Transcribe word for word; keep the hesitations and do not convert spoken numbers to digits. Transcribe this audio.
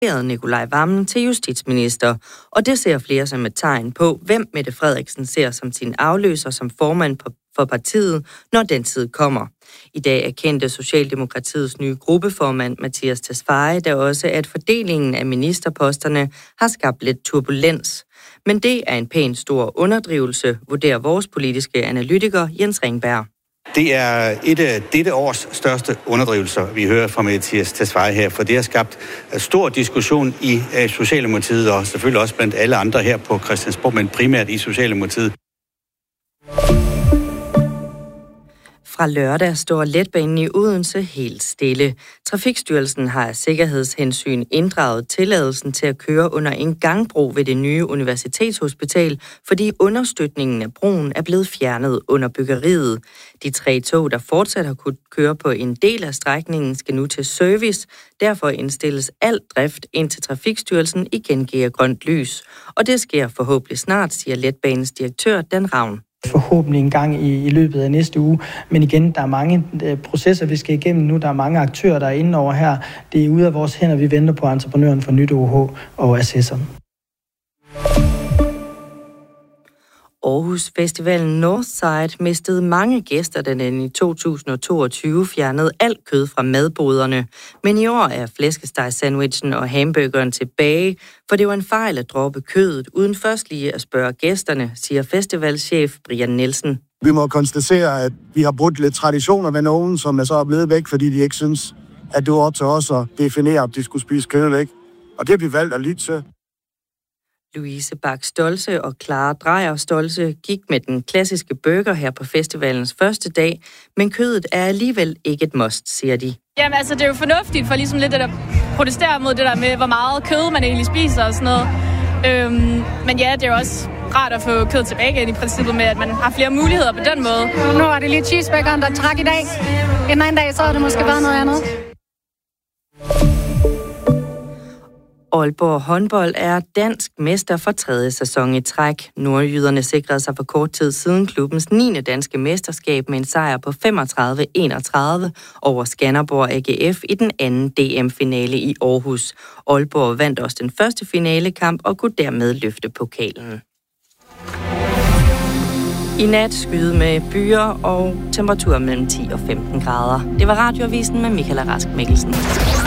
Nicolai Wammen til justitsminister, og det ser flere som et tegn på, hvem Mette Frederiksen ser som sin afløser som formand for partiet, når den tid kommer. I dag erkendte Socialdemokratiets nye gruppeformand Mattias Tesfaye, der også at fordelingen af ministerposterne har skabt lidt turbulens. Men det er en pæn stor underdrivelse, vurderer vores politiske analytiker Jens Ringberg. Det er et af dette års største underdrivelser, vi hører fra Mattias Tesfaye her, for det har skabt stor diskussion i Socialdemokratiet, og selvfølgelig også blandt alle andre her på Christiansborg, men primært i Socialdemokratiet. Fra lørdag står letbanen i Odense helt stille. Trafikstyrelsen har af sikkerhedshensyn inddraget tilladelsen til at køre under en gangbro ved det nye universitetshospital, fordi understøtningen af broen er blevet fjernet under byggeriet. De tre tog, der fortsat har kunnet køre på en del af strækningen, skal nu til service. Derfor indstilles al drift, indtil Trafikstyrelsen igen giver grønt lys. Og det sker forhåbentlig snart, siger letbanens direktør Dan Ravn. Forhåbentlig en gang i, i løbet af næste uge. Men igen, der er mange øh, processer, vi skal igennem nu. Der er mange aktører, der er inde over her. Det er ude af vores hænder. Vi venter på entreprenøren for Nyt O H og assessoren. Aarhus Festivalen Northside mistede mange gæster, da den i to tusind og toogtyve fjernede alt kød fra madboderne. Men i år er flæskesteg-sandwichen og hamburgeren tilbage, for det var en fejl at droppe kødet, uden først lige at spørge gæsterne, siger festivalchef Brian Nielsen. Vi må konstatere, at vi har brudt lidt traditioner med nogen, som er så blevet væk, fordi de ikke synes, at det var op til os at definere, om de skulle spise kød, ikke? Og det har vi valgt at lytte til. Louise Bak Stolze og Clara Dreyer Stolze gik med den klassiske burger her på festivalens første dag, men kødet er alligevel ikke et must, siger de. Jamen altså, det er jo fornuftigt for ligesom lidt det der protesterer mod det der med, hvor meget kød man egentlig spiser og sådan noget. Øhm, men ja, det er jo også rart at få kød tilbage igen i princippet med, at man har flere muligheder på den måde. Nu er det lige cheeseburgeren, der træk i dag. En anden dag, så har det måske været noget andet. Aalborg håndbold er dansk mester for tredje sæson i træk. Nordjyderne sikrede sig for kort tid siden klubbens niende danske mesterskab med en sejr på femogtredive enogtredive over Skanderborg A G F i den anden D M-finale i Aarhus. Aalborg vandt også den første finalekamp og kunne dermed løfte pokalen. I nat skyde med byer og temperatur mellem ti og femten grader. Det var Radioavisen med Michael Rask Mikkelsen.